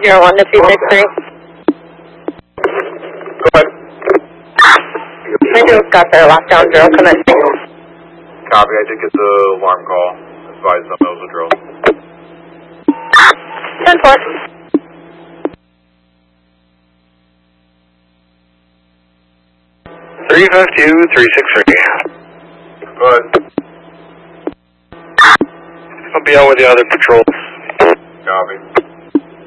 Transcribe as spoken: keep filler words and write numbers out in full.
zero one to two six three. Go ahead. I just got there, lockdown zero, commencing. Copy, I did get the alarm call. Advise them that was a drill. ten four. three five two, three six three. Go ahead. I'll be out with the other patrols. Copy.